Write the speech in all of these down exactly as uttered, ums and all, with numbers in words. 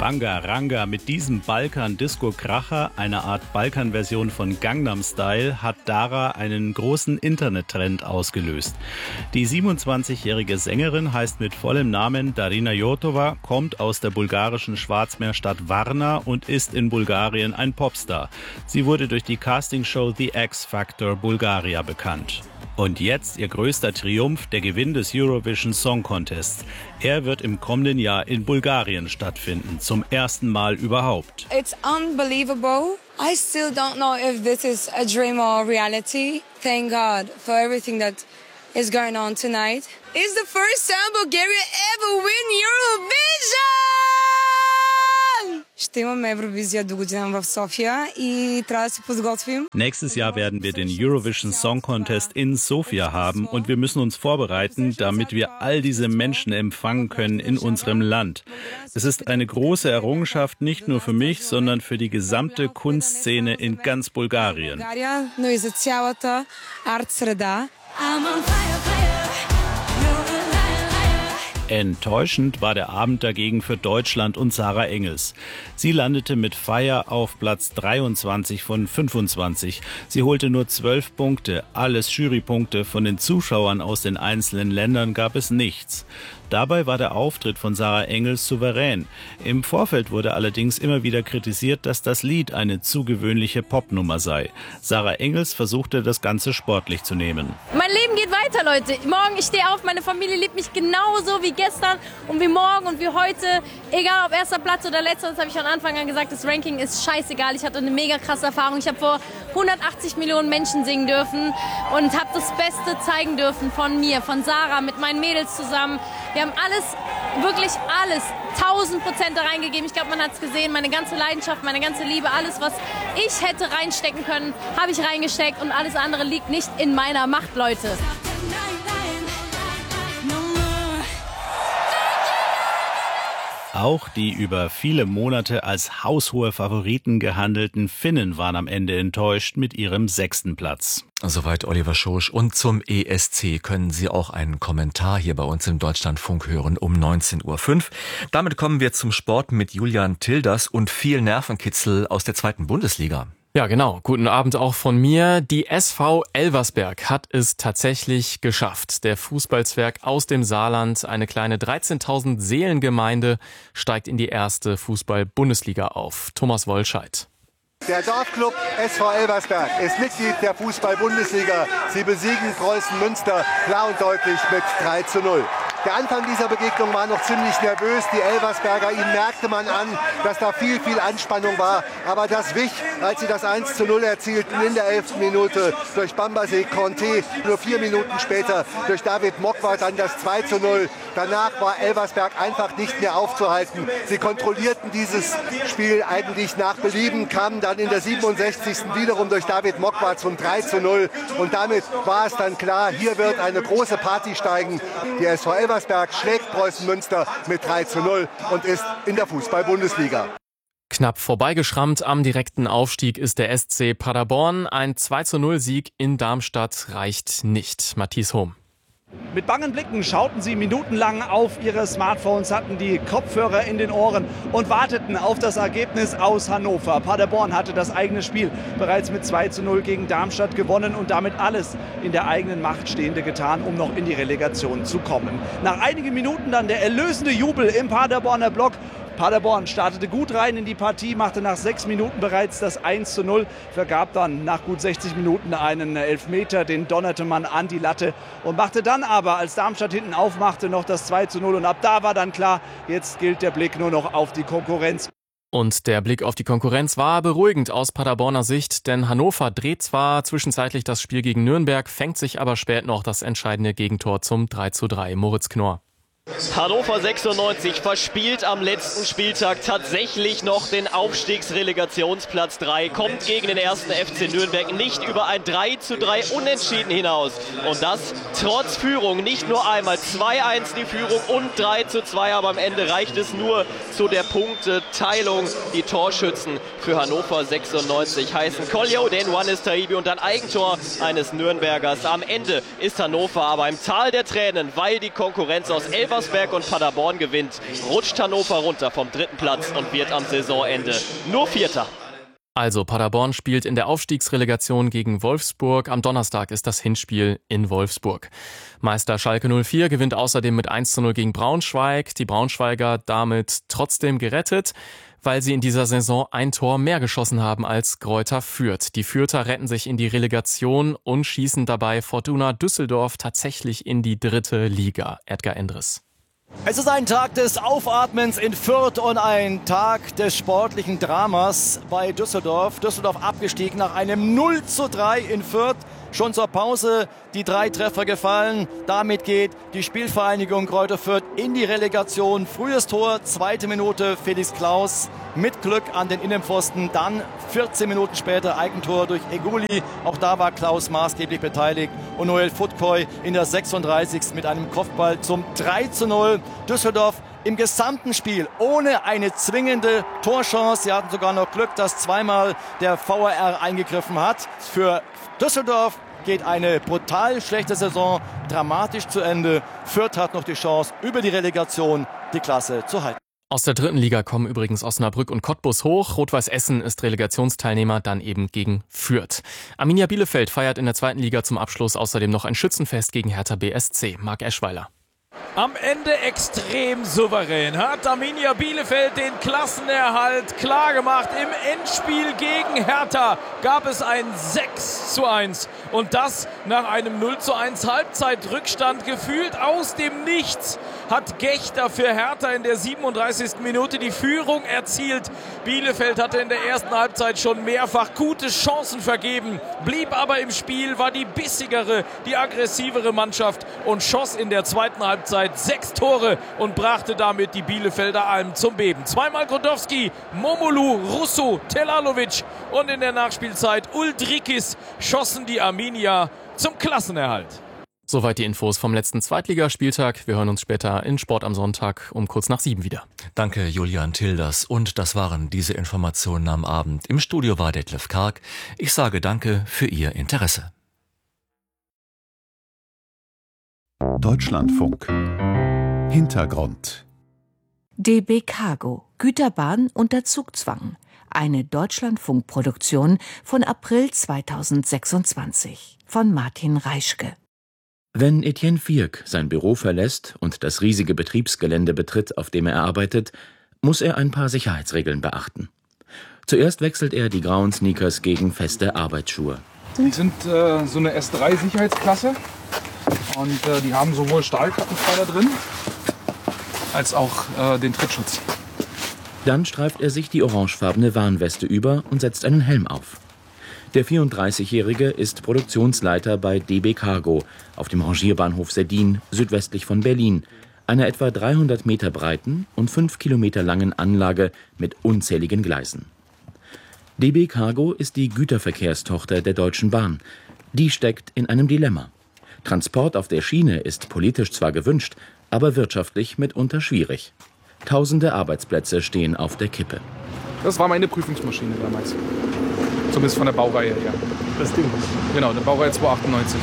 Banga Ranga mit diesem Balkan-Disco-Kracher, einer Art Balkan-Version von Gangnam Style, hat Dara einen großen Internettrend ausgelöst. Die siebenundzwanzigjährige Sängerin heißt mit vollem Namen Darina Jotova, kommt aus der bulgarischen Schwarzmeerstadt Varna und ist in Bulgarien ein Popstar. Sie wurde durch die Castingshow The X Factor Bulgaria bekannt. Und jetzt ihr größter Triumph, der Gewinn des Eurovision Song Contest. Er wird im kommenden Jahr in Bulgarien stattfinden, zum ersten Mal überhaupt. It's unbelievable. I still don't know if this is a dream or reality. Thank God for everything that is going on tonight. It's the first time Bulgaria ever win Eurovision! Ще имаме Евровизия до година в София и трябва да се подготвим. Nächstes Jahr werden wir den Eurovision Song Contest in Sofia haben und wir müssen uns vorbereiten, damit wir all diese Menschen empfangen können in unserem Land. Es ist eine große Errungenschaft, nicht nur für mich, sondern für die gesamte Kunstszene in ganz Bulgarien. Но и за цялата арт среда. Enttäuschend war der Abend dagegen für Deutschland und Sarah Engels. Sie landete mit Fire auf Platz dreiundzwanzig von fünfundzwanzig. Sie holte nur zwölf Punkte. Alles Jurypunkte, von den Zuschauern aus den einzelnen Ländern gab es nichts. Dabei war der Auftritt von Sarah Engels souverän. Im Vorfeld wurde allerdings immer wieder kritisiert, dass das Lied eine zu gewöhnliche Popnummer sei. Sarah Engels versuchte, das Ganze sportlich zu nehmen. Mein Leben geht weiter, Leute. Morgen, ich stehe auf, meine Familie liebt mich genauso wie gestern und wie morgen und wie heute. Egal ob erster Platz oder letzter, das habe ich von Anfang an gesagt, das Ranking ist scheißegal. Ich hatte eine mega krasse Erfahrung. Ich habe vor hundertachtzig Millionen Menschen singen dürfen und habe das Beste zeigen dürfen von mir, von Sarah, mit meinen Mädels zusammen. Wir haben alles, wirklich alles, tausend Prozent da reingegeben. Ich glaube, man hat es gesehen, meine ganze Leidenschaft, meine ganze Liebe, alles, was ich hätte reinstecken können, habe ich reingesteckt und alles andere liegt nicht in meiner Macht, Leute. Auch die über viele Monate als haushohe Favoriten gehandelten Finnen waren am Ende enttäuscht mit ihrem sechsten Platz. Soweit Oliver Schosch. Und zum E S C können Sie auch einen Kommentar hier bei uns im Deutschlandfunk hören um neunzehn Uhr fünf. Damit kommen wir zum Sport mit Julian Tilders und viel Nervenkitzel aus der zweiten Bundesliga. Ja, genau. Guten Abend auch von mir. Die S V Elversberg hat es tatsächlich geschafft. Der Fußballzwerg aus dem Saarland, eine kleine dreizehntausend Seelengemeinde, steigt in die erste Fußball-Bundesliga auf. Thomas Wollscheid. Der Dorfclub S V Elversberg ist Mitglied der Fußball-Bundesliga. Sie besiegen Preußen Münster klar und deutlich mit drei zu null. Der Anfang dieser Begegnung war noch ziemlich nervös. Die Elversberger, ihnen merkte man an, dass da viel, viel Anspannung war. Aber das wich, als sie das eins zu null erzielten in der elften Minute durch Bambasé Conté. Nur vier Minuten später durch David Mokwart dann das zwei zu null. Danach war Elversberg einfach nicht mehr aufzuhalten. Sie kontrollierten dieses Spiel eigentlich nach Belieben, kamen dann in der siebenundsechzigsten wiederum durch David Mokwart zum drei zu null. Und damit war es dann klar, hier wird eine große Party steigen. Die S V Elversberg schlägt Preußen Münster mit drei zu null und ist in der Fußball-Bundesliga. Knapp vorbeigeschrammt am direkten Aufstieg ist der S C Paderborn. Ein zwei zu null Sieg in Darmstadt reicht nicht. Matthias Hohm. Mit bangen Blicken schauten sie minutenlang auf ihre Smartphones, hatten die Kopfhörer in den Ohren und warteten auf das Ergebnis aus Hannover. Paderborn hatte das eigene Spiel bereits mit zwei zu null gegen Darmstadt gewonnen und damit alles in der eigenen Macht Stehende getan, um noch in die Relegation zu kommen. Nach einigen Minuten dann der erlösende Jubel im Paderborner Block. Paderborn startete gut rein in die Partie, machte nach sechs Minuten bereits das eins zu null, vergab dann nach gut sechzig Minuten einen Elfmeter, den donnerte man an die Latte und machte dann aber, als Darmstadt hinten aufmachte, noch das zwei zu null und ab da war dann klar, jetzt gilt der Blick nur noch auf die Konkurrenz. Und der Blick auf die Konkurrenz war beruhigend aus Paderborner Sicht, denn Hannover dreht zwar zwischenzeitlich das Spiel gegen Nürnberg, fängt sich aber spät noch das entscheidende Gegentor zum drei zu drei. Moritz Knorr. Hannover sechsundneunzig verspielt am letzten Spieltag tatsächlich noch den Aufstiegsrelegationsplatz drei, kommt gegen den ersten F C Nürnberg nicht über ein drei zu drei Unentschieden hinaus. Und das trotz Führung, nicht nur einmal zwei eins die Führung und drei zu zwei, aber am Ende reicht es nur zu der Punkteteilung. Die Torschützen für Hannover sechsundneunzig heißen Koljo, den Wannes Taibi und ein Eigentor eines Nürnbergers. Am Ende ist Hannover aber im Tal der Tränen, weil die Konkurrenz aus Elversberg Elversberg und Paderborn gewinnt, rutscht Hannover runter vom dritten Platz und wird am Saisonende nur Vierter. Also Paderborn spielt in der Aufstiegsrelegation gegen Wolfsburg. Am Donnerstag ist das Hinspiel in Wolfsburg. Meister Schalke null vier gewinnt außerdem mit eins zu null gegen Braunschweig. Die Braunschweiger damit trotzdem gerettet, weil sie in dieser Saison ein Tor mehr geschossen haben als Greuther Fürth. Die Fürther retten sich in die Relegation und schießen dabei Fortuna Düsseldorf tatsächlich in die dritte Liga. Edgar Endres. Es ist ein Tag des Aufatmens in Fürth und ein Tag des sportlichen Dramas bei Düsseldorf. Düsseldorf abgestiegen nach einem null zu drei in Fürth. Schon zur Pause die drei Treffer gefallen. Damit geht die Spielvereinigung Greuther Fürth in die Relegation. Frühes Tor, zweite Minute, Felix Klaus mit Glück an den Innenpfosten. Dann vierzehn Minuten später Eigentor durch Eguli. Auch da war Klaus maßgeblich beteiligt. Und Noel Futkoy in der sechsunddreißigsten mit einem Kopfball zum drei zu null. Düsseldorf im gesamten Spiel ohne eine zwingende Torchance. Sie hatten sogar noch Glück, dass zweimal der V A R eingegriffen hat. Für Düsseldorf geht eine brutal schlechte Saison dramatisch zu Ende. Fürth hat noch die Chance, über die Relegation die Klasse zu halten. Aus der dritten Liga kommen übrigens Osnabrück und Cottbus hoch. Rot-Weiß Essen ist Relegationsteilnehmer, dann eben gegen Fürth. Arminia Bielefeld feiert in der zweiten Liga zum Abschluss außerdem noch ein Schützenfest gegen Hertha B S C. Marc Eschweiler. Am Ende extrem souverän hat Arminia Bielefeld den Klassenerhalt klargemacht. Im Endspiel gegen Hertha gab es ein sechs zu eins. Und das nach einem null zu eins Halbzeitrückstand. Gefühlt aus dem Nichts hat Gechter für Hertha in der siebenunddreißigsten Minute die Führung erzielt. Bielefeld hatte in der ersten Halbzeit schon mehrfach gute Chancen vergeben, blieb aber im Spiel, war die bissigere, die aggressivere Mannschaft und schoss in der zweiten Halbzeit sechs Tore und brachte damit die Bielefelder Alm zum Beben. Zweimal Grodowski, Momolu, Russo, Telalovic und in der Nachspielzeit Uldrikis schossen die Arminia zum Klassenerhalt. Soweit die Infos vom letzten Zweitligaspieltag. Wir hören uns später in Sport am Sonntag um kurz nach sieben wieder. Danke Julian Tilders und das waren diese Informationen am Abend. Im Studio war Detlef Karg. Ich sage danke für Ihr Interesse. Deutschlandfunk. Hintergrund. D B Cargo, Güterbahn unter Zugzwang. Eine Deutschlandfunkproduktion von April zweitausendsechsundzwanzig von Martin Reischke. Wenn Etienne Vierk sein Büro verlässt und das riesige Betriebsgelände betritt, auf dem er arbeitet, muss er ein paar Sicherheitsregeln beachten. Zuerst wechselt er die grauen Sneakers gegen feste Arbeitsschuhe. Die sind äh, so eine S drei Sicherheitsklasse und äh, die haben sowohl Stahlkappenpfeiler drin als auch äh, den Trittschutz. Dann streift er sich die orangefarbene Warnweste über und setzt einen Helm auf. Der vierunddreißigjährige ist Produktionsleiter bei D B Cargo auf dem Rangierbahnhof Seddin, südwestlich von Berlin, einer etwa dreihundert Meter breiten und fünf Kilometer langen Anlage mit unzähligen Gleisen. D B Cargo ist die Güterverkehrstochter der Deutschen Bahn. Die steckt in einem Dilemma. Transport auf der Schiene ist politisch zwar gewünscht, aber wirtschaftlich mitunter schwierig. Tausende Arbeitsplätze stehen auf der Kippe. Das war meine Prüfungsmaschine damals. Zumindest von der Baureihe her. Das Ding? Genau, eine Baureihe zweihundertachtundneunzig.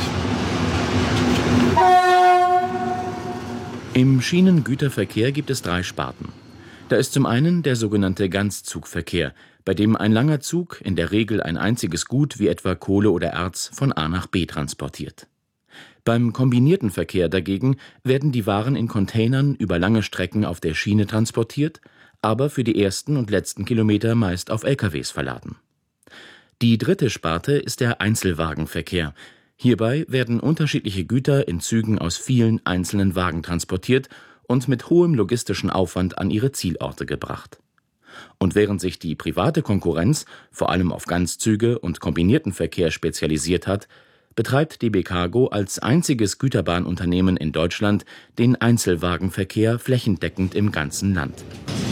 Im Schienengüterverkehr gibt es drei Sparten. Da ist zum einen der sogenannte Ganzzugverkehr, bei dem ein langer Zug in der Regel ein einziges Gut wie etwa Kohle oder Erz von A nach B transportiert. Beim kombinierten Verkehr dagegen werden die Waren in Containern über lange Strecken auf der Schiene transportiert, aber für die ersten und letzten Kilometer meist auf L K Ws verladen. Die dritte Sparte ist der Einzelwagenverkehr. Hierbei werden unterschiedliche Güter in Zügen aus vielen einzelnen Wagen transportiert und mit hohem logistischen Aufwand an ihre Zielorte gebracht. Und während sich die private Konkurrenz vor allem auf Ganzzüge und kombinierten Verkehr spezialisiert hat, betreibt D B Cargo als einziges Güterbahnunternehmen in Deutschland den Einzelwagenverkehr flächendeckend im ganzen Land.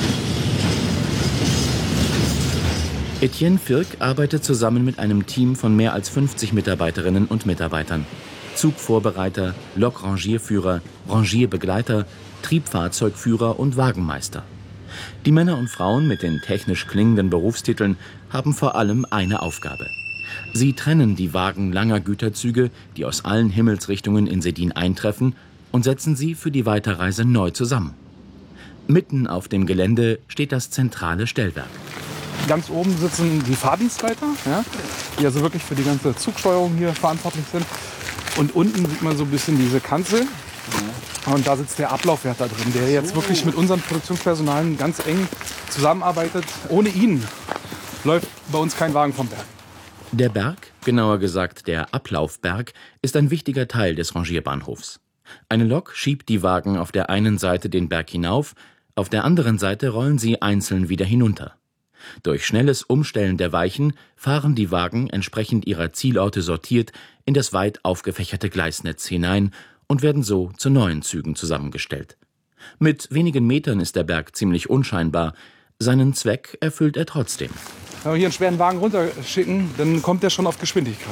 Etienne Vierk arbeitet zusammen mit einem Team von mehr als fünfzig Mitarbeiterinnen und Mitarbeitern. Zugvorbereiter, Lokrangierführer, Rangierbegleiter, Triebfahrzeugführer und Wagenmeister. Die Männer und Frauen mit den technisch klingenden Berufstiteln haben vor allem eine Aufgabe. Sie trennen die Wagen langer Güterzüge, die aus allen Himmelsrichtungen in Seddin eintreffen, und setzen sie für die Weiterreise neu zusammen. Mitten auf dem Gelände steht das zentrale Stellwerk. Ganz oben sitzen die Fahrdienstleiter, ja, die also wirklich für die ganze Zugsteuerung hier verantwortlich sind. Und unten sieht man so ein bisschen diese Kanzel. Und da sitzt der Ablaufwärter drin, der jetzt wirklich mit unserem Produktionspersonal ganz eng zusammenarbeitet. Ohne ihn läuft bei uns kein Wagen vom Berg. Der Berg, genauer gesagt der Ablaufberg, ist ein wichtiger Teil des Rangierbahnhofs. Eine Lok schiebt die Wagen auf der einen Seite den Berg hinauf, auf der anderen Seite rollen sie einzeln wieder hinunter. Durch schnelles Umstellen der Weichen fahren die Wagen, entsprechend ihrer Zielorte sortiert, in das weit aufgefächerte Gleisnetz hinein und werden so zu neuen Zügen zusammengestellt. Mit wenigen Metern ist der Berg ziemlich unscheinbar. Seinen Zweck erfüllt er trotzdem. Wenn wir hier einen schweren Wagen runterschicken, dann kommt der schon auf Geschwindigkeit.